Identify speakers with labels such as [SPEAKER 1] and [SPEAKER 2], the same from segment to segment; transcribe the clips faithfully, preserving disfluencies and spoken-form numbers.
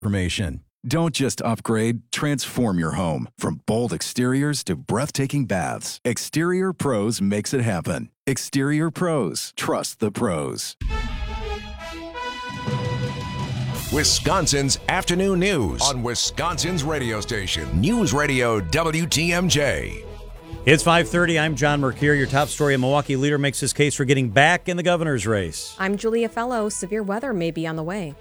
[SPEAKER 1] Information. Don't just upgrade, transform your home. From bold exteriors to breathtaking baths, Exterior Pros makes it happen. Exterior Pros. Trust the pros.
[SPEAKER 2] Wisconsin's afternoon news on Wisconsin's radio station, News Radio W T M J.
[SPEAKER 3] It's five thirty. I'm John Mercure. Your top story: a Milwaukee leader makes his case for getting back in the governor's race.
[SPEAKER 4] I'm Julia Fellow. Severe weather may be on the way.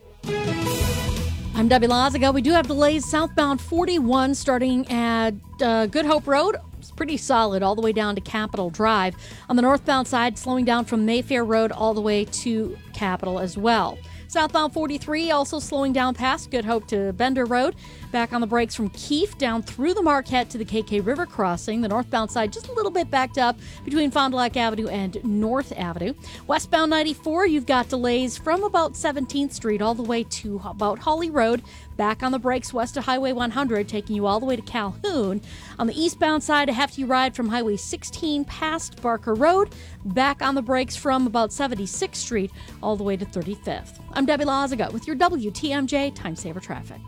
[SPEAKER 5] I'm Debbie Lazaga. We do have delays southbound forty-one starting at uh, Good Hope Road. It's pretty solid all the way down to Capitol Drive. On the northbound side, slowing down from Mayfair Road all the way to Capitol as well. Southbound forty-three also slowing down past Good Hope to Bender Road. Back on the brakes from Keefe down through the Marquette to the K K River crossing. The northbound side just a little bit backed up between Fond du Lac Avenue and North Avenue. Westbound ninety-four, you've got delays from about seventeenth Street all the way to about Holly Road. Back on the brakes west of Highway one hundred, taking you all the way to Calhoun. On the eastbound side, a hefty ride from Highway sixteen past Barker Road. Back on the brakes from about seventy-sixth Street all the way to thirty-fifth. I'm Debbie Lazaga with your W T M J Time Saver Traffic.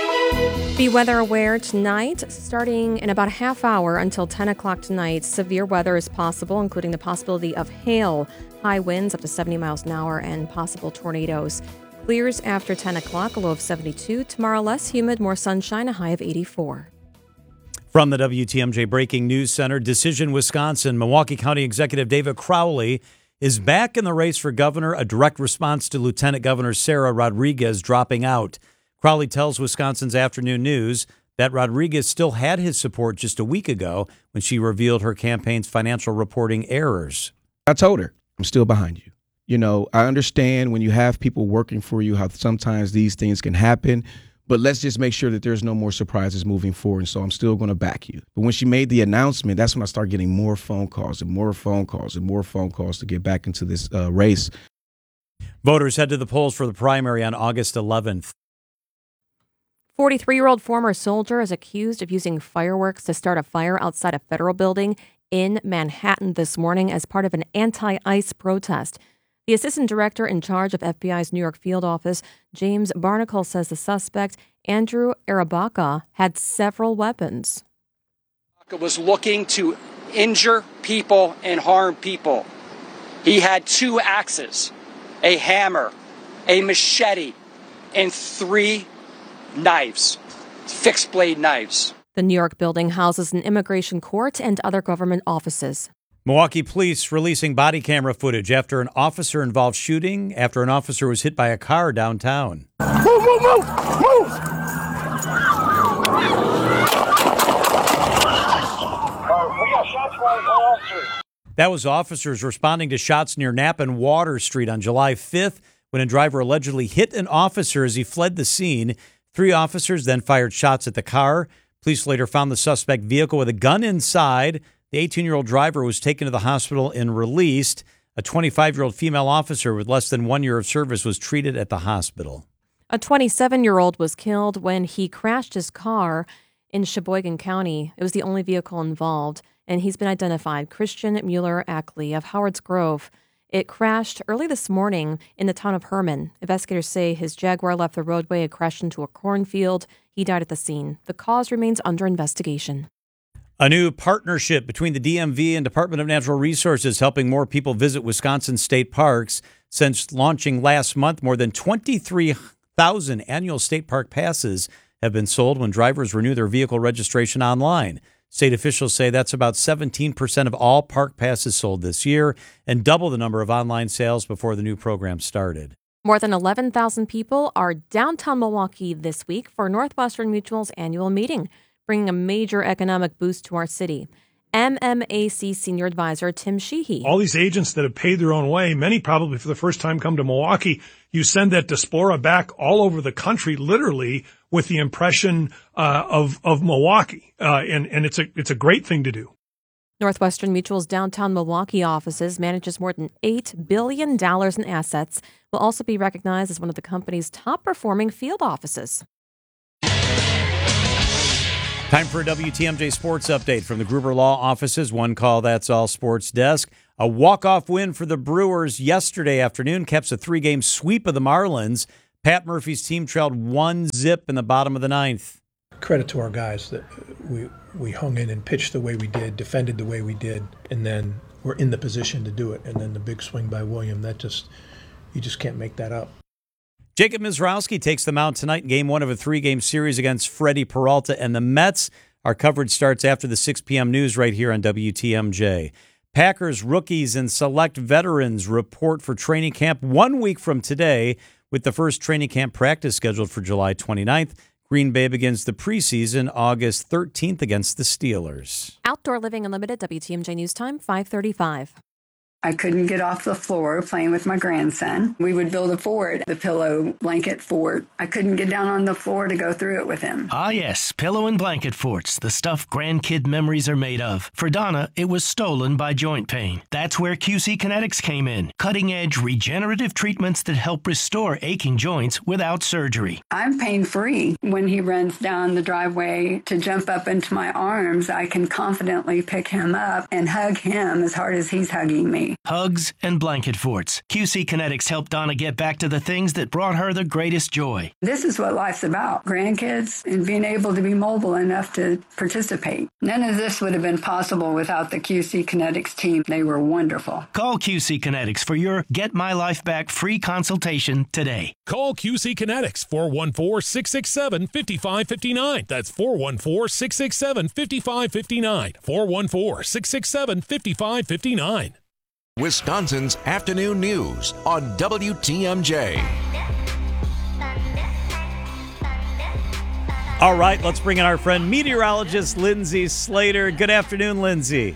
[SPEAKER 4] Be weather aware tonight, starting in about a half hour until ten o'clock tonight. Severe weather is possible, including the possibility of hail, high winds up to seventy miles an hour, and possible tornadoes. Clears after ten o'clock, a low of seventy-two. Tomorrow, less humid, more sunshine, a high of eighty-four.
[SPEAKER 3] From the W T M J Breaking News Center, Decision, Wisconsin, Milwaukee County Executive David Crowley is back in the race for governor, a direct response to Lieutenant Governor Sarah Rodriguez dropping out. Crowley tells Wisconsin's Afternoon News that Rodriguez still had his support just a week ago when she revealed her campaign's financial reporting errors.
[SPEAKER 6] I told her, I'm still behind you. You know, I understand when you have people working for you how sometimes these things can happen, but let's just make sure that there's no more surprises moving forward. And so I'm still going to back you. But when she made the announcement, that's when I started getting more phone calls and more phone calls and more phone calls to get back into this uh, race.
[SPEAKER 3] Voters head to the polls for the primary on August eleventh.
[SPEAKER 4] forty-three-year-old former soldier is accused of using fireworks to start a fire outside a federal building in Manhattan this morning as part of an anti-ICE protest. The assistant director in charge of F B I's New York field office, James Barnacle, says the suspect, Andrew Arabaka, had several weapons.
[SPEAKER 7] Was looking to injure people and harm people. He had two axes, a hammer, a machete, and three knives, fixed blade knives.
[SPEAKER 4] The New York building houses an immigration court and other government offices.
[SPEAKER 3] Milwaukee police releasing body camera footage after an officer-involved shooting after an officer was hit by a car downtown.
[SPEAKER 8] Move, move, move, move!
[SPEAKER 3] That was officers responding to shots near Knapp and Water Street on July fifth when a driver allegedly hit an officer as he fled the scene. Three officers then fired shots at the car. Police later found the suspect vehicle with a gun inside. The eighteen-year-old driver was taken to the hospital and released. A twenty-five-year-old female officer with less than one year of service was treated at the hospital.
[SPEAKER 4] A twenty-seven-year-old was killed when he crashed his car in Sheboygan County. It was the only vehicle involved, and he's been identified, Christian Mueller-Ackley of Howards Grove. It crashed early this morning in the town of Herman. Investigators say his Jaguar left the roadway and crashed into a cornfield. He died at the scene. The cause remains under investigation.
[SPEAKER 3] A new partnership between the D M V and Department of Natural Resources helping more people visit Wisconsin state parks. Since launching last month, more than twenty-three thousand annual state park passes have been sold when drivers renew their vehicle registration online. State officials say that's about seventeen percent of all park passes sold this year and double the number of online sales before the new program started.
[SPEAKER 4] More than eleven thousand people are downtown Milwaukee this week for Northwestern Mutual's annual meeting, bringing a major economic boost to our city. M M A C Senior Advisor Tim Sheehy.
[SPEAKER 9] All these agents that have paid their own way, many probably for the first time come to Milwaukee. You send that diaspora back all over the country, literally, with the impression uh, of of Milwaukee, uh, and and it's a it's a great thing to do.
[SPEAKER 4] Northwestern Mutual's downtown Milwaukee offices manages more than eight billion dollars in assets. Will also be recognized as one of the company's top performing field offices.
[SPEAKER 3] Time for a W T M J Sports Update from the Gruber Law Offices. One call, that's all sports desk. A walk-off win for the Brewers yesterday afternoon caps a three-game sweep of the Marlins. Pat Murphy's team trailed one zip in the bottom of the ninth.
[SPEAKER 10] Credit to our guys that we we hung in and pitched the way we did, defended the way we did, and then we're in the position to do it. And then the big swing by William, that just, you just can't make that up.
[SPEAKER 3] Jacob Mizrowski takes the mound tonight in game one of a three-game series against Freddie Peralta and the Mets. Our coverage starts after the six p.m. news right here on W T M J. Packers rookies and select veterans report for training camp one week from today, with the first training camp practice scheduled for July twenty-ninth. Green Bay begins the preseason August thirteenth against the Steelers.
[SPEAKER 4] Outdoor Living Unlimited, W T M J News Time, five thirty-five.
[SPEAKER 11] I couldn't get off the floor playing with my grandson. We would build a fort, the pillow blanket fort. I couldn't get down on the floor to go through it with him.
[SPEAKER 12] Ah, yes, pillow and blanket forts, the stuff grandkid memories are made of. For Donna, it was stolen by joint pain. That's where Q C Kinetics came in. Cutting-edge regenerative treatments that help restore aching joints without surgery.
[SPEAKER 11] I'm pain-free. When he runs down the driveway to jump up into my arms, I can confidently pick him up and hug him as hard as he's hugging me.
[SPEAKER 12] Hugs and blanket forts. Q C Kinetics helped Donna get back to the things that brought her the greatest joy.
[SPEAKER 11] This is what life's about. Grandkids and being able to be mobile enough to participate. None of this would have been possible without the Q C Kinetics team. They were wonderful.
[SPEAKER 12] Call Q C Kinetics for your Get My Life Back free consultation today.
[SPEAKER 13] Call Q C Kinetics, four one four, six six seven, five five five nine. That's four one four, six six seven, five five five nine. four one four, six six seven, five five five nine.
[SPEAKER 2] Wisconsin's afternoon news on W T M J.
[SPEAKER 3] All right, let's bring in our friend meteorologist Lindsay Slater. Good afternoon, Lindsay.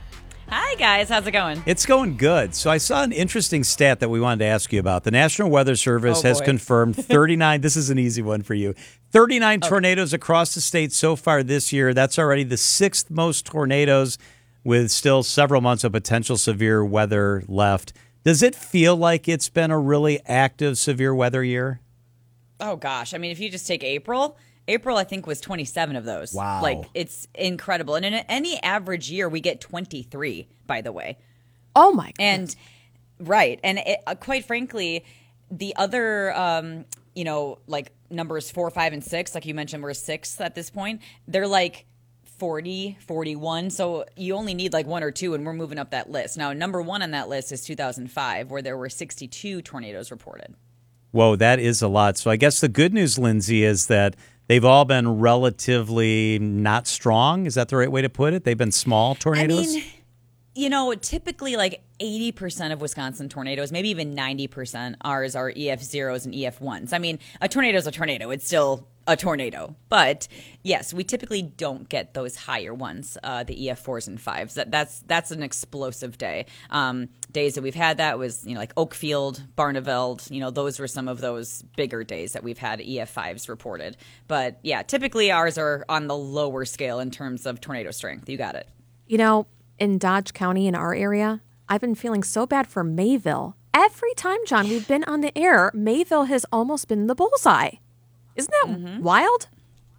[SPEAKER 14] Hi, guys. How's it going?
[SPEAKER 3] It's going good. So I saw an interesting stat that we wanted to ask you about. The National Weather Service
[SPEAKER 14] oh,
[SPEAKER 3] has
[SPEAKER 14] boy.
[SPEAKER 3] confirmed thirty-nine. This is an easy one for you. thirty-nine oh. tornadoes across the state so far this year. That's already the sixth most tornadoes, with still several months of potential severe weather left. Does it feel like it's been a really active severe weather year?
[SPEAKER 14] Oh, gosh. I mean, if you just take April, April, I think, was twenty-seven of those.
[SPEAKER 3] Wow.
[SPEAKER 14] Like, it's incredible. And in any average year, we get twenty-three, by the way.
[SPEAKER 4] Oh, my God.
[SPEAKER 14] And, right. And it, uh, quite frankly, the other, um, you know, like numbers four, five, and six, like you mentioned, we're sixth at this point. They're like forty, forty-one. So you only need like one or two, and we're moving up that list. Now, number one on that list is two thousand five, where there were sixty-two tornadoes reported.
[SPEAKER 3] Whoa, that is a lot. So I guess the good news, Lindsay, is that they've all been relatively not strong. Is that the right way to put it? They've been small tornadoes?
[SPEAKER 14] I mean, you know, typically like eighty percent of Wisconsin tornadoes, maybe even ninety percent, ours are E F zeros and E F ones. I mean, a tornado is a tornado. It's still a tornado. But yes, we typically don't get those higher ones, uh, the E F fours and fives. That, that's that's an explosive day. Um, days that we've had that was, you know, like Oakfield, Barneveld, you know, those were some of those bigger days that we've had E F fives reported. But yeah, typically ours are on the lower scale in terms of tornado strength. You got it.
[SPEAKER 4] You know, in Dodge County in our area, I've been feeling so bad for Mayville. Every time, John, we've been on the air, Mayville has almost been the bullseye. Isn't that mm-hmm. wild?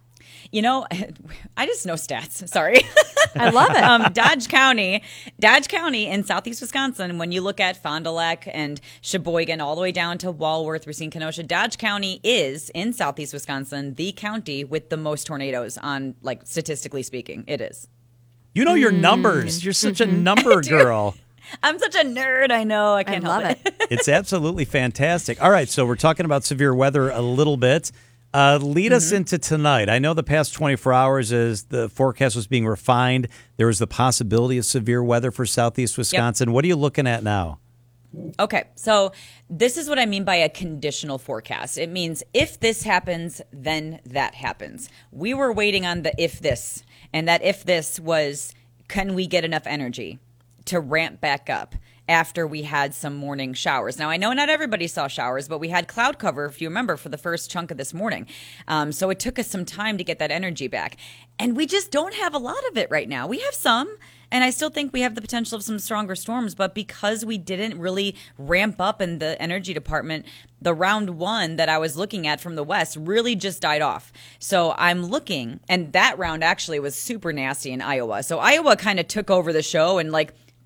[SPEAKER 14] You know, I just know stats. Sorry.
[SPEAKER 4] I love it.
[SPEAKER 14] um, Dodge County, Dodge County in southeast Wisconsin, when you look at Fond du Lac and Sheboygan all the way down to Walworth, Racine, Kenosha, Dodge County is, in southeast Wisconsin, the county with the most tornadoes on, like, statistically speaking. It is.
[SPEAKER 3] You know your numbers. You're such a number girl.
[SPEAKER 14] I'm such a nerd. I know. I can't
[SPEAKER 4] I
[SPEAKER 14] help
[SPEAKER 4] love
[SPEAKER 14] it.
[SPEAKER 4] it.
[SPEAKER 3] It's absolutely fantastic. All right, so we're talking about severe weather a little bit. Uh, lead mm-hmm. us into tonight. I know the past twenty-four hours, as the forecast was being refined, there was the possibility of severe weather for southeast Wisconsin. Yep. What are you looking at now?
[SPEAKER 14] Okay, so this is what I mean by a conditional forecast. It means if this happens, then that happens. We were waiting on the if this, and that if this was, can we get enough energy to ramp back up after we had some morning showers. Now, I know not everybody saw showers, but we had cloud cover, if you remember, for the first chunk of this morning. Um, so it took us some time to get that energy back. And we just don't have a lot of it right now. We have some, and I still think we have the potential of some stronger storms, but because we didn't really ramp up in the energy department, the round one that I was looking at from the west really just died off. So I'm looking, and that round actually was super nasty in Iowa. So Iowa kind of took over the show and like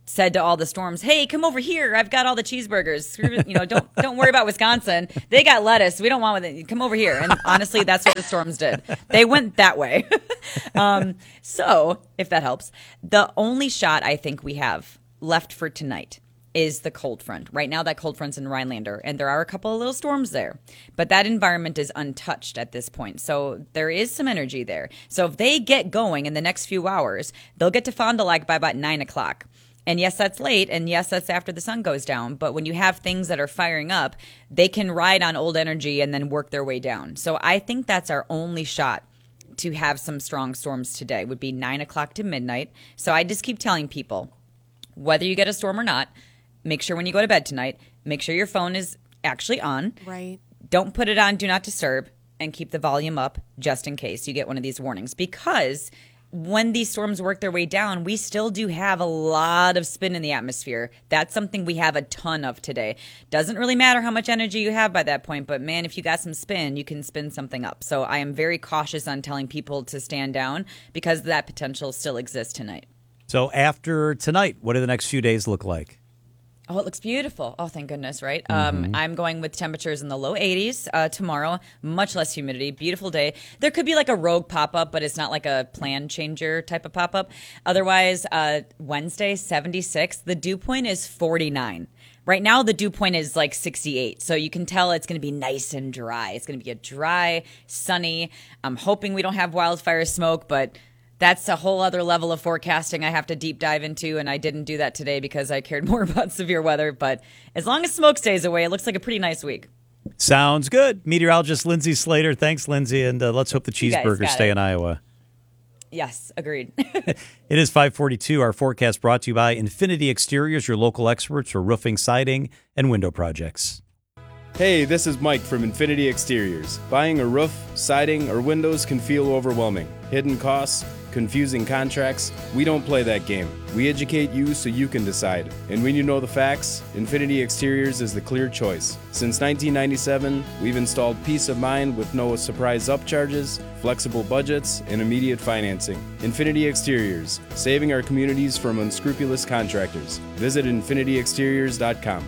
[SPEAKER 14] said to all the storms, "Hey, come over here. I've got all the cheeseburgers. You know, don't don't worry about Wisconsin. They got lettuce. We don't want it. Come over here." And honestly, that's what the storms did. They went that way. um, so, if that helps, the only shot I think we have left for tonight is the cold front. Right now, that cold front's in Rhinelander, and there are a couple of little storms there. But that environment is untouched at this point. So there is some energy there. So if they get going in the next few hours, they'll get to Fond du Lac by about nine o'clock. And yes, that's late, and yes, that's after the sun goes down. But when you have things that are firing up, they can ride on old energy and then work their way down. So I think that's our only shot to have some strong storms today, would be nine o'clock to midnight. So I just keep telling people, whether you get a storm or not, make sure when you go to bed tonight, make sure your phone is actually on.
[SPEAKER 4] Right.
[SPEAKER 14] Don't put it on Do Not Disturb, and keep the volume up just in case you get one of these warnings. Because when these storms work their way down, we still do have a lot of spin in the atmosphere. That's something we have a ton of today. Doesn't really matter how much energy you have by that point, but man, if you got some spin, you can spin something up. So I am very cautious on telling people to stand down because that potential still exists tonight.
[SPEAKER 3] So after tonight, what do the next few days look like?
[SPEAKER 14] Oh, it looks beautiful. Oh, thank goodness, right?
[SPEAKER 3] Mm-hmm.
[SPEAKER 14] Um, I'm going with temperatures in the low eighties uh, tomorrow. Much less humidity. Beautiful day. There could be like a rogue pop-up, but it's not like a plan changer type of pop-up. Otherwise, uh, Wednesday, seventy-six. The dew point is forty-nine. Right now, the dew point is like sixty-eight. So you can tell it's going to be nice and dry. It's going to be a dry, sunny. I'm hoping we don't have wildfire smoke, but that's a whole other level of forecasting I have to deep dive into, and I didn't do that today because I cared more about severe weather. But as long as smoke stays away, it looks like a pretty nice week.
[SPEAKER 3] Sounds good. Meteorologist Lindsay Slater. Thanks, Lindsay, and uh, let's hope the cheeseburgers stay
[SPEAKER 14] it.
[SPEAKER 3] in Iowa.
[SPEAKER 14] Yes, agreed.
[SPEAKER 3] It is five forty-two. Our forecast brought to you by Infinity Exteriors, your local experts for roofing, siding, and window projects.
[SPEAKER 15] Hey, this is Mike from Infinity Exteriors. Buying a roof, siding, or windows can feel overwhelming. Hidden costs, confusing contracts. We don't play that game. We educate you so you can decide. And when you know the facts, Infinity Exteriors is the clear choice. Since nineteen ninety-seven, we've installed peace of mind with no surprise upcharges, flexible budgets, and immediate financing. Infinity Exteriors, saving our communities from unscrupulous contractors. Visit infinity exteriors dot com.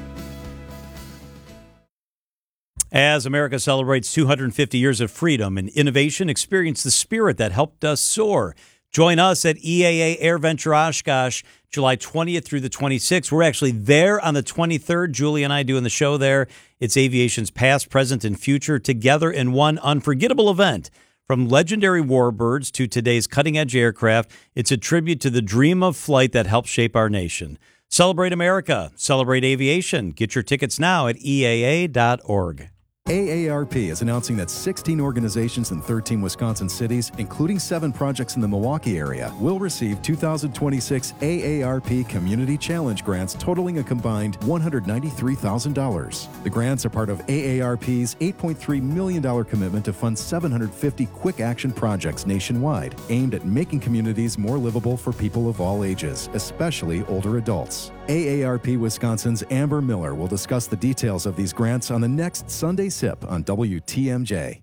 [SPEAKER 3] As America celebrates two hundred fifty years of freedom and innovation, experience the spirit that helped us soar. Join us at E A A AirVenture Oshkosh, July twentieth through the twenty-sixth. We're actually there on the twenty-third. Julie and I doing the show there. It's aviation's past, present, and future together in one unforgettable event. From legendary warbirds to today's cutting-edge aircraft, it's a tribute to the dream of flight that helped shape our nation. Celebrate America. Celebrate aviation. Get your tickets now at E A A dot org.
[SPEAKER 1] A A R P is announcing that sixteen organizations in thirteen Wisconsin cities, including seven projects in the Milwaukee area, will receive two thousand twenty-six A A R P Community Challenge grants totaling a combined one hundred ninety-three thousand dollars. The grants are part of A A R P's eight point three million dollars commitment to fund seven hundred fifty quick action projects nationwide, aimed at making communities more livable for people of all ages, especially older adults. A A R P Wisconsin's Amber Miller will discuss the details of these grants on the next Sunday Sip on W T M J.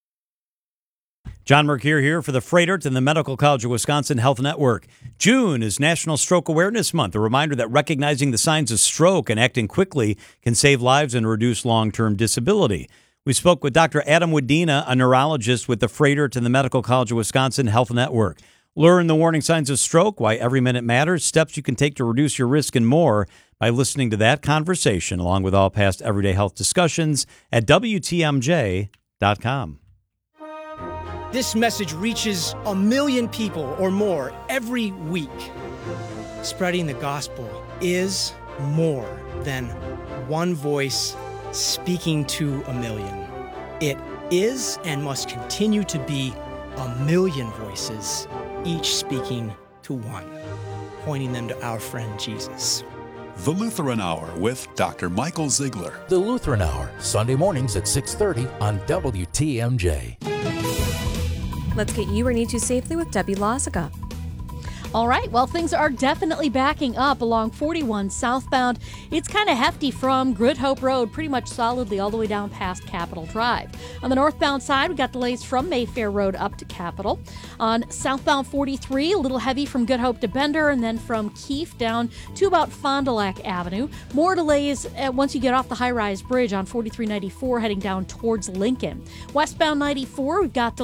[SPEAKER 3] John Mercure here for the Freighter and the Medical College of Wisconsin Health Network. June is National Stroke Awareness Month, a reminder that recognizing the signs of stroke and acting quickly can save lives and reduce long-term disability. We spoke with Doctor Adam Wadena, a neurologist with the Freighter and the Medical College of Wisconsin Health Network. Learn the warning signs of stroke, why every minute matters, steps you can take to reduce your risk, and more by listening to that conversation, along with all past Everyday Health discussions at W T M J dot com.
[SPEAKER 16] This message reaches a million people or more every week. Spreading the gospel is more than one voice speaking to a million. It is and must continue to be a million voices, each speaking to one, pointing them to our friend Jesus.
[SPEAKER 17] The Lutheran Hour with Doctor Michael Ziegler.
[SPEAKER 18] The Lutheran Hour, Sunday mornings at six thirty on W T M J.
[SPEAKER 4] Let's get you where you need to safely with Debbie Lozica.
[SPEAKER 5] All right, well, things are definitely backing up along forty-one southbound. It's kind of hefty from Good Hope Road, pretty much solidly all the way down past Capitol Drive. On the northbound side, we got delays from Mayfair Road up to Capitol. On southbound forty-three, a little heavy from Good Hope to Bender, and then from Keefe down to about Fond du Lac Avenue. More delays uh, once you get off the high-rise bridge on forty-three ninety-four heading down towards Lincoln. Westbound ninety-four, we've got